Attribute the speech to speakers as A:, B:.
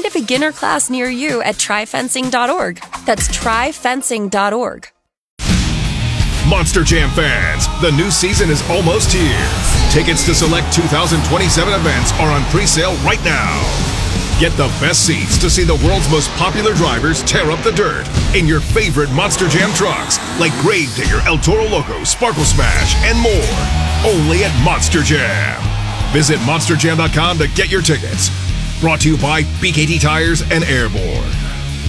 A: a beginner class near you at tryfencing.org. That's tryfencing.org.
B: Monster Jam fans, the new season is almost here. Tickets to select 2027 events are on pre-sale right now. Get the best seats to see the world's most popular drivers tear up the dirt in your favorite Monster Jam trucks, like Gravedigger, El Toro Loco, Sparkle Smash, and more. Only at Monster Jam. Visit monsterjam.com to get your tickets. Brought to you by BKT Tires and Airborne.